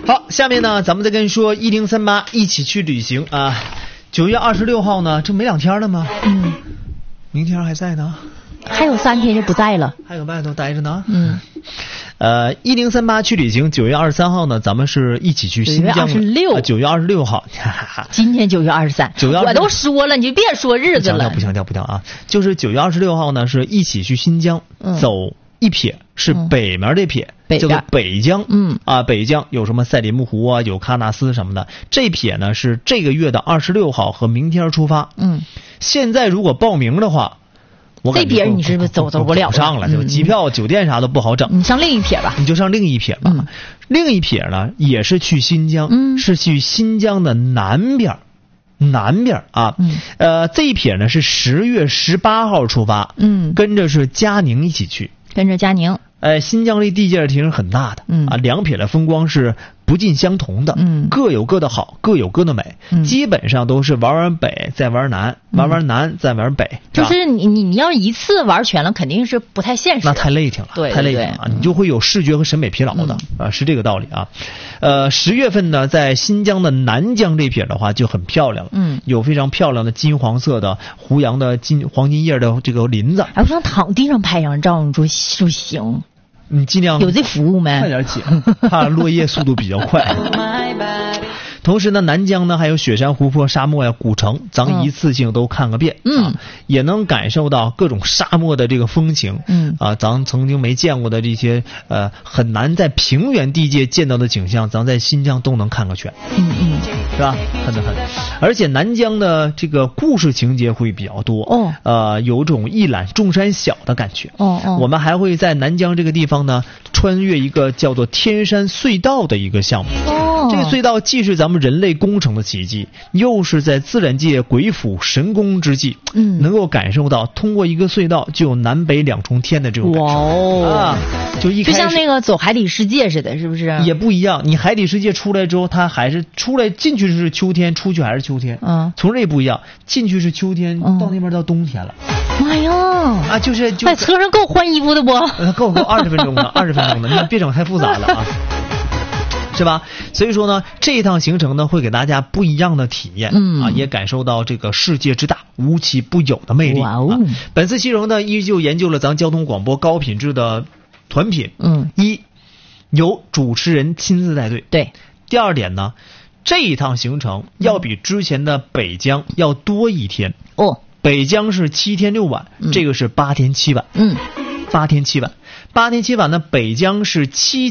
好，下面呢，咱们再跟你说1038一起去旅行啊。9月26号呢，这没2天了吗？明天还在呢。 还有3天就不在了， 还有外头待着呢。1038去旅行，9月23号呢，咱们是一起去新疆。9月26号， 今天9月23，我都说了，你就别说日子了。 不强调啊，就是9月26号呢，是一起去新疆，走一撇，是北面这撇，叫做北疆。北疆有什么赛里木湖啊，有喀纳斯什么的。这撇呢是这个月的26号和明天出发。现在如果报名的话， 这撇你是不是走不了上了？就机票、酒店啥都不好整。 你上另一撇吧。 你就上另一撇吧。另一撇呢，也是去新疆，是去新疆的南边啊。这一撇呢是10月18号出发。跟着是佳宁一起去。 跟着佳宁。 新疆这地界其实很大的。两撇的风光是不尽相同的。各有各的好，各有各的美。基本上都是玩完北再玩南，玩南再玩北。 就是你要一次玩全了，肯定是不太现实。 那太累挺了，太累挺了，你就会有视觉和审美疲劳的。是这个道理啊。10月份呢，在新疆的南疆这撇的话就很漂亮了。有非常漂亮的金黄色的胡杨的黄金叶的这个林子。 我想躺地上拍张照，你说行？ 你尽量有这服务没？ 快点起，怕落叶速度比较快。同时呢，南疆呢还有雪山、湖泊、沙漠呀、古城，咱一次性都看个遍。也能感受到各种沙漠的这个风情。咱曾经没见过的这些很难在平原地界见到的景象，咱在新疆都能看个全。是吧？很。而且南疆的这个故事情节会比较多。有种一览众山小的感觉。我们还会在南疆这个地方呢，穿越一个叫做天山隧道的一个项目。这个隧道既是咱们人类工程的奇迹，又是在自然界鬼斧神工之际。能够感受到通过一个隧道就有南北两重天的这种感受。就像那个走海底世界似的，是不是？ 也不一样，你海底世界出来之后，它还是出来进去是秋天，出去还是秋天。从这也不一样，进去是秋天，到那边到冬天了。 妈呀！ 就是在车上够换衣服的不？ 够20分钟的，20分钟的，你别整太复杂了啊。是吧？所以说呢，这一趟行程呢，会给大家不一样的体验。也感受到这个世界之大，无奇不有的魅力。本次行程呢，依旧研究了咱交通广播高品质的团品。一，由主持人亲自带队。 对。 第二点呢，这一趟行程要比之前的北疆要多1天。北疆是7天6晚，这个是8天7晚。8天7晚。8天7晚呢，北疆是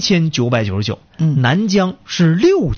7999，南疆是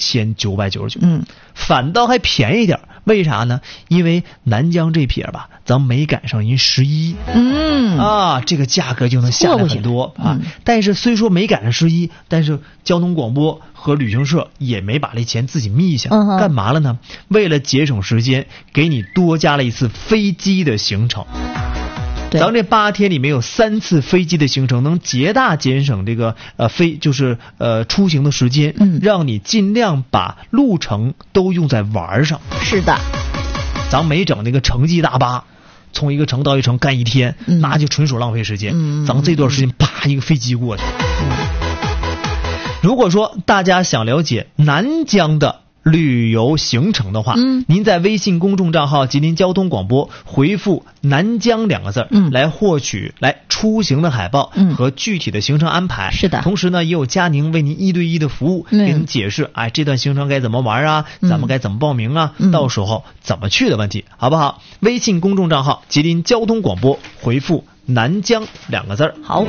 6999，反倒还便宜点。为啥呢？因为南疆这撇吧，咱没赶上人11，这个价格就能下来很多啊。但是虽说没赶上11，但是交通广播和旅行社也没把这钱自己密下，干嘛了呢？为了节省时间，给你多加了一次飞机的行程。咱这8天里面有3次飞机的行程，能极大减省这个出行的时间，让你尽量把路程都用在玩上。 是的， 咱没整那个城际大巴，从一个城到一城干1天，那就纯属浪费时间。咱这段时间啪一个飞机过去。如果说大家想了解南疆的旅游行程的话，您在微信公众账号吉林交通广播回复南疆2个字，来获取出行的海报和具体的行程安排。 是的。 同时呢，也有佳宁为您1对1的服务，给您解释这段行程该怎么玩啊，咱们该怎么报名啊，到时候怎么去的问题，好不好？微信公众账号吉林交通广播回复南疆2个字。好。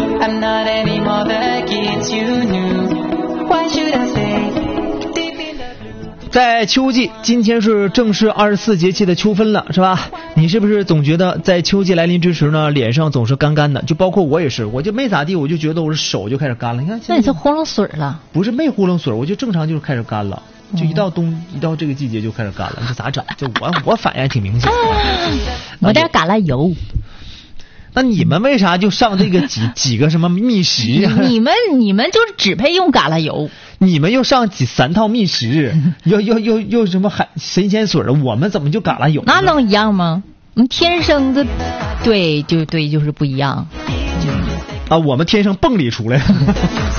在秋季，今天是正式24节气的秋分了，是吧？你是不是总觉得在秋季来临之时呢，脸上总是干干的？就包括我也是，我就没咋地，我就觉得我的手就开始干了。你看， 那你是呼噜水了？ 不是，没呼噜水，我就正常就是开始干了。就一到这个季节就开始干了，这咋整？就我反应还挺明显。 抹点橄榄油。 那你们为啥就上这个几个什么觅食啊？ 你们就是只配用橄榄油。 你们又上3套觅食，又什么神仙水，我们怎么就橄榄油？ 那能一样吗？我们天生的，对，就是不一样。 我们天生蹦里出来。